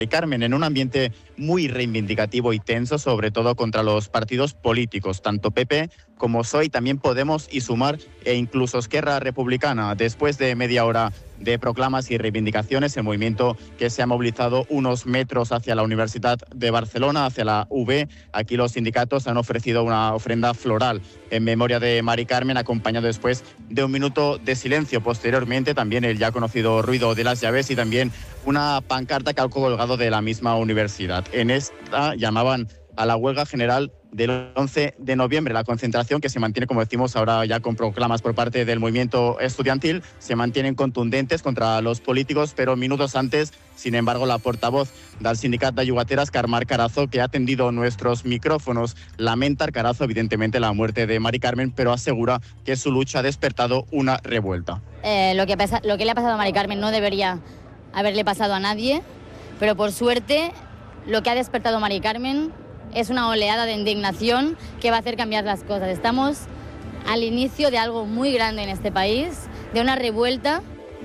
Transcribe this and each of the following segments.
Carmen, en un ambiente muy reivindicativo y tenso, sobre todo contra los partidos políticos, tanto PP como PSOE, y también Podemos y Sumar e incluso Esquerra Republicana. Después de media hora de proclamas y reivindicaciones, el movimiento que se ha movilizado unos metros hacia la Universidad de Barcelona, hacia la UB, aquí los sindicatos han ofrecido una ofrenda floral en memoria de Mari Carmen, acompañado después de un minuto de silencio. Posteriormente también el ya conocido ruido de las llaves y también una pancarta que ha colgado de la misma universidad. En esta llamaban a la huelga general del 11 de noviembre. La concentración, que se mantiene, como decimos, ahora ya con proclamas por parte del movimiento estudiantil, se mantienen contundentes contra los políticos, pero minutos antes, sin embargo, la portavoz del sindicat de Llogateres, Carmar Carazo, que ha atendido nuestros micrófonos, lamenta Carazo, evidentemente, la muerte de Mari Carmen, pero asegura que su lucha ha despertado una revuelta. Lo que le ha pasado a Mari Carmen no debería haberle pasado a nadie, pero por suerte lo que ha despertado a Mari Carmen es una oleada de indignación que va a hacer cambiar las cosas. Estamos al inicio de algo muy grande en este país, de una revuelta.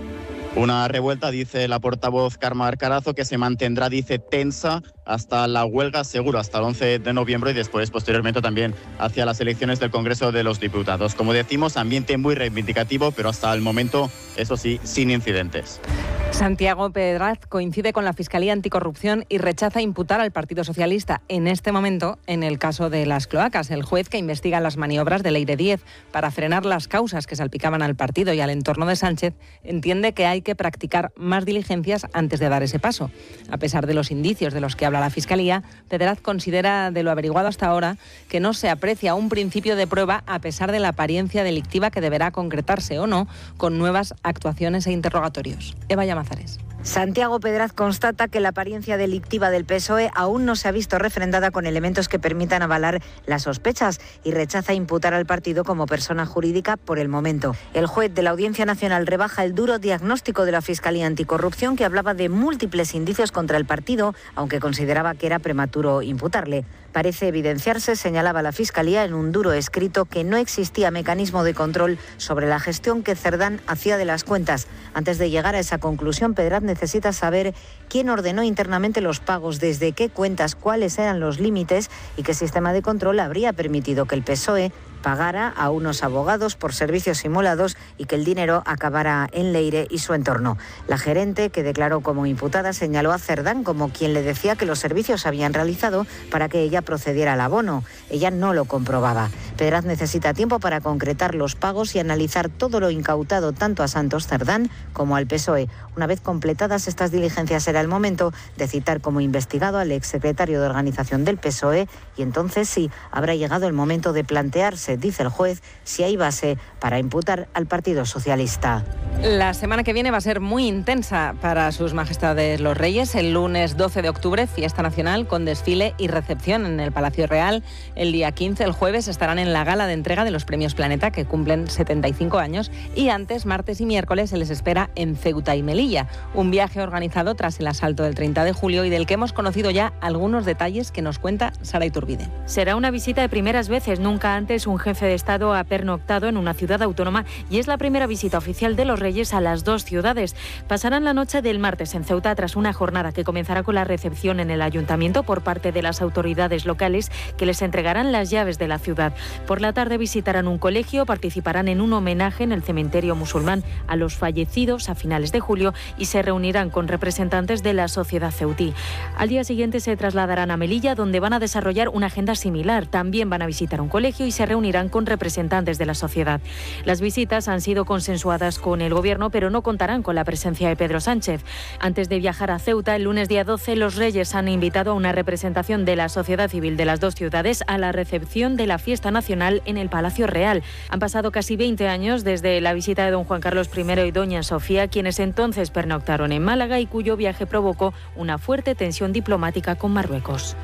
Una revuelta, dice la portavoz Carmar Carazo, que se mantendrá, dice, tensa hasta la huelga, seguro, hasta el 11 de noviembre y después, posteriormente, también hacia las elecciones del Congreso de los Diputados. Como decimos, ambiente muy reivindicativo, pero hasta el momento, eso sí, sin incidentes. Santiago Pedraz coincide con la Fiscalía Anticorrupción y rechaza imputar al Partido Socialista en este momento en el caso de las cloacas. El juez que investiga las maniobras de Ley de 10 para frenar las causas que salpicaban al partido y al entorno de Sánchez entiende que hay que practicar más diligencias antes de dar ese paso. A pesar de los indicios de los que habla la Fiscalía, Pedraz considera, de lo averiguado hasta ahora, que no se aprecia un principio de prueba a pesar de la apariencia delictiva que deberá concretarse o no con nuevas actuaciones e interrogatorios. Eva Llamazares. Santiago Pedraz constata que la apariencia delictiva del PSOE aún no se ha visto refrendada con elementos que permitan avalar las sospechas y rechaza imputar al partido como persona jurídica por el momento. El juez de la Audiencia Nacional rebaja el duro diagnóstico de la Fiscalía Anticorrupción, que hablaba de múltiples indicios contra el partido, aunque consideraba que era prematuro imputarle. Parece evidenciarse, señalaba la Fiscalía en un duro escrito, que no existía mecanismo de control sobre la gestión que Cerdán hacía de las cuentas. Antes de llegar a esa conclusión, Pedraz necesita saber quién ordenó internamente los pagos, desde qué cuentas, cuáles eran los límites y qué sistema de control habría permitido que el PSOE pagara a unos abogados por servicios simulados y que el dinero acabara en Leire y su entorno. La gerente, que declaró como imputada, señaló a Cerdán como quien le decía que los servicios se habían realizado para que ella procediera al abono. Ella no lo comprobaba. Pedraz necesita tiempo para concretar los pagos y analizar todo lo incautado tanto a Santos Cerdán como al PSOE. Una vez completadas estas diligencias, será el momento de citar como investigado al exsecretario de Organización del PSOE y entonces sí, habrá llegado el momento de plantearse, dice el juez, si hay base para imputar al Partido Socialista. La semana que viene va a ser muy intensa para sus majestades los reyes. El lunes 12 de octubre, fiesta nacional con desfile y recepción en el Palacio Real. El día 15, el jueves, estarán en la gala de entrega de los premios Planeta, que cumplen 75 años. Y antes, martes y miércoles, se les espera en Ceuta y Melilla. Un viaje organizado tras el asalto del 30 de julio y del que hemos conocido ya algunos detalles que nos cuenta Sara Iturbide. Será una visita de primeras veces. Nunca antes un jefe de Estado ha pernoctado en una ciudad autónoma y es la primera visita oficial de los Reyes a las dos ciudades. Pasarán la noche del martes en Ceuta tras una jornada que comenzará con la recepción en el ayuntamiento por parte de las autoridades locales, que les entregarán las llaves de la ciudad. Por la tarde visitarán un colegio, participarán en un homenaje en el cementerio musulmán a los fallecidos a finales de julio y se reunirán con representantes de la sociedad ceutí. Al día siguiente se trasladarán a Melilla, donde van a desarrollar una agenda similar. También van a visitar un colegio y se reunirán con representantes de la sociedad. Las visitas han sido consensuadas con el Gobierno, pero no contarán con la presencia de Pedro Sánchez. Antes de viajar a Ceuta, el lunes día 12, los Reyes han invitado a una representación de la sociedad civil de las dos ciudades a la recepción de la fiesta nacional en el Palacio Real. Han pasado casi 20 años desde la visita de don Juan Carlos I y doña Sofía, quienes entonces pernoctaron en Málaga y cuyo viaje provocó una fuerte tensión diplomática con Marruecos.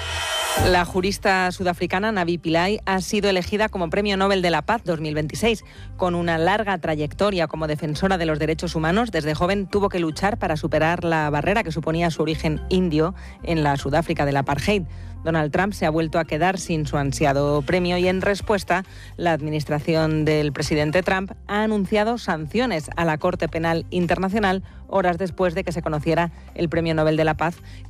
La jurista sudafricana Navi Pillay ha sido elegida como Premio Nobel de la Paz 2026. Con una larga trayectoria como defensora de los derechos humanos, desde joven tuvo que luchar para superar la barrera que suponía su origen indio en la Sudáfrica del apartheid. Donald Trump se ha vuelto a quedar sin su ansiado premio y, en respuesta, la administración del presidente Trump ha anunciado sanciones a la Corte Penal Internacional horas después de que se conociera el Premio Nobel de la Paz